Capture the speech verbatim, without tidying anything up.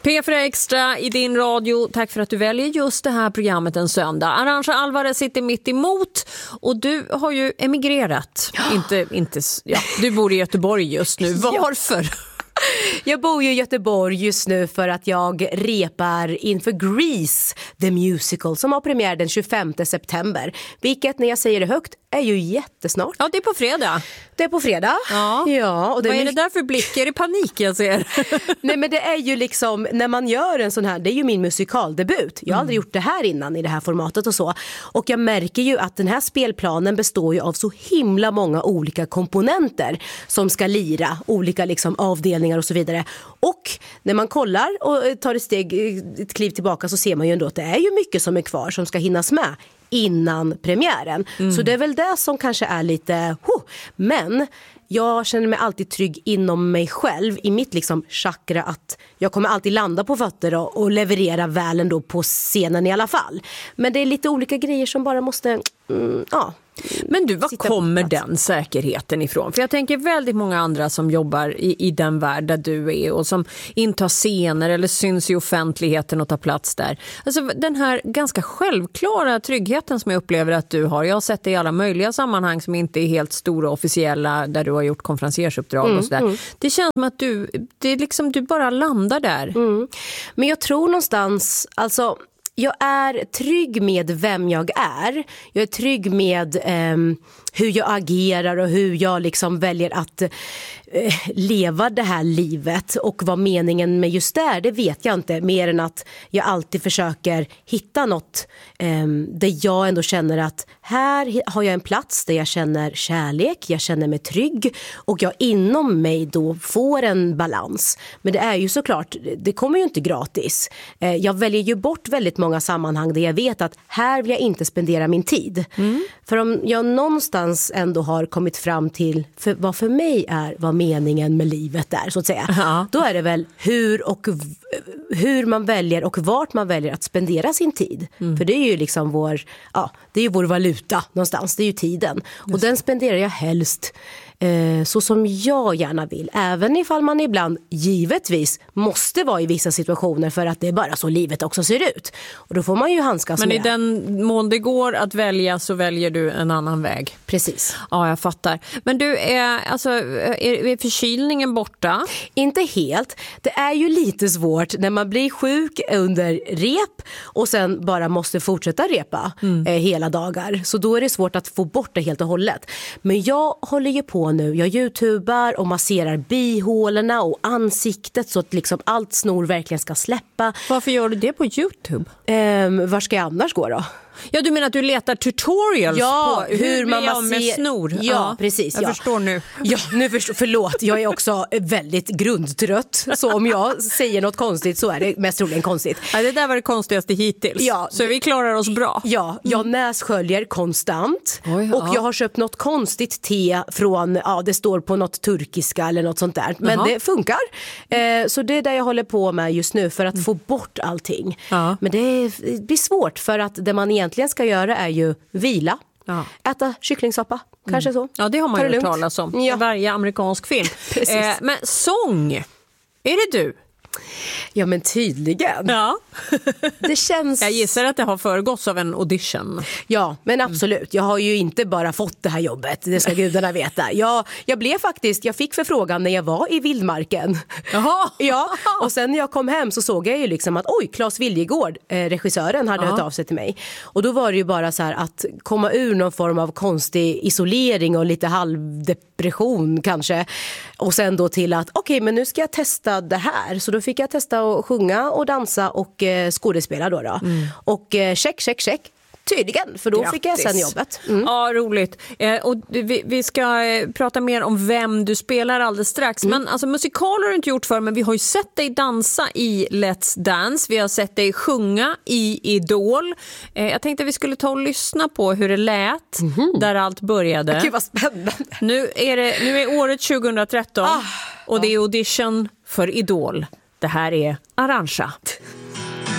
P fyra Extra i din radio. Tack för att du väljer just det här programmet en söndag. Arantxa Alvarez sitter mitt emot och du har ju emigrerat. Ja. Inte, inte, ja, du bor i Göteborg just nu. Varför? Jag bor ju i Göteborg just nu för att jag repar inför Grease the Musical som har premiär den tjugofemte september. Vilket, när jag säger det högt, är ju jättesnart. Ja, det är på fredag. Det är på fredag. Ja. Ja, och det Vad är, är det där för blick? Är det panik jag ser? Nej, men det är ju liksom, när man gör en sån här, det är ju min musikaldebut. Jag har mm. aldrig gjort det här innan i det här formatet och så. Och jag märker ju att den här spelplanen består ju av så himla många olika komponenter som ska lira, olika liksom avdelningar och så vidare. Och när man kollar och tar ett steg, ett kliv tillbaka, så ser man ju ändå att det är ju mycket som är kvar som ska hinnas med innan premiären. Mm. Så det är väl det som kanske är lite huh. Men jag känner mig alltid trygg inom mig själv, i mitt liksom chakra, att jag kommer alltid landa på fötter och, och leverera väl ändå på scenen i alla fall. Men det är lite olika grejer som bara måste mm, ja. Men du, var kommer den säkerheten ifrån? För jag tänker väldigt många andra som jobbar i, i den värld där du är och som intar scener eller syns i offentligheten och tar plats där. Alltså den här ganska självklara tryggheten som jag upplever att du har. Jag har sett det i alla möjliga sammanhang som inte är helt stora officiella, där du har gjort konferensersuppdrag mm, och sådär. Mm. Det känns som att du, det är liksom, du bara landar där. Mm. Men jag tror någonstans, alltså... Jag är trygg med vem jag är. Jag är trygg med eh, hur jag agerar och hur jag liksom väljer att eh, leva det här livet. Och vad meningen med just det, det vet jag inte. Mer än att jag alltid försöker hitta något eh, där jag ändå känner att här har jag en plats där jag känner kärlek, jag känner mig trygg. Och jag inom mig då får en balans. Men det är ju såklart, det kommer ju inte gratis. Eh, jag väljer ju bort väldigt många sammanhang där jag vet att här vill jag inte spendera min tid. Mm. För om jag någonstans ändå har kommit fram till för vad för mig är vad meningen med livet är, så att säga. Ja. Då är det väl hur och hur man väljer och vart man väljer att spendera sin tid. Mm. För det är ju liksom vår, ja, det är ju vår valuta någonstans, det är ju tiden. Just. Och den spenderar jag helst Eh, så som jag gärna vill. Även ifall man ibland givetvis måste vara i vissa situationer för att det är bara så livet också ser ut. Och då får man ju handskas med. Men i den mån det går att välja så väljer du en annan väg. Precis. Ja, jag fattar. Men du, är, alltså, är, är förkylningen borta? Inte helt. Det är ju lite svårt när man blir sjuk under rep och sen bara måste fortsätta repa mm. eh, hela dagar. Så då är det svårt att få bort det helt och hållet. Men jag håller ju på nu. Jag youtubar och masserar bihålorna och ansiktet så att liksom allt snor verkligen ska släppa. Varför gör du det på YouTube? Um, var ska jag annars gå då? Ja, du menar att du letar tutorials ja, på hur, hur man masserar med snor? Ja, ja, precis. Jag ja. förstår nu. Ja, nu förstår, förlåt. Jag är också väldigt grundtrött. Så om jag säger något konstigt så är det mest troligen konstigt. Ja, det där var det konstigaste hittills. Ja, så vi klarar oss bra. Ja, jag mm. nässköljer konstant. Oj, ja. Och jag har köpt något konstigt te från, ja, det står på något turkiska eller något sånt där. Men Jaha. det funkar. Eh, så det är det jag håller på med just nu för att mm. få bort allting. Ja. Men det, är, det blir svårt för att det man egentligen egentligen ska göra är ju vila. Ja. Äta kycklingsoppa, kanske så. Ja, det har man ju hört talas om i ja. varje amerikansk film. eh, men sång, är det du? Ja, men tydligen. Ja. Det känns... Jag gissar att det har föregåtts av en audition. Ja, men absolut. Jag har ju inte bara fått det här jobbet. Det ska gudarna veta. Jag, jag blev faktiskt, jag fick förfrågan när jag var i vildmarken. Jaha. Ja, och sen när jag kom hem så såg jag ju liksom att oj, Claes Viljegård, eh, regissören, hade Jaha. hört av sig till mig. Och då var det ju bara så här att komma ur någon form av konstig isolering och lite halvdepression kanske. Och sen då till att okej, okay, men nu ska jag testa det här. Så då fick jag testa att sjunga och dansa och eh, skådespela då. då. Mm. Och eh, check, check, check. Tydligen, för då Grattis. fick jag sen jobbet. Mm. Ja, roligt. Eh, och vi, vi ska eh, prata mer om vem du spelar alldeles strax. Mm. Men alltså, musikal har du inte gjort för, men vi har ju sett dig dansa i Let's Dance. Vi har sett dig sjunga i Idol. Eh, jag tänkte att vi skulle ta och lyssna på hur det lät mm. där allt började. Gud, vad spännande. Nu är, det, nu är året tjugohundratretton ah, och det är audition för Idol. Det här är Arantxa.